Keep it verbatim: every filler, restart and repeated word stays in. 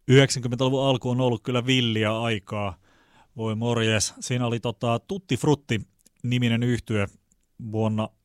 yhdeksänkymmentäluvun alku on ollut kyllä villiä aikaa. Voi morjes. Siinä oli tota, Tutti Frutti niminen yhtye vuonna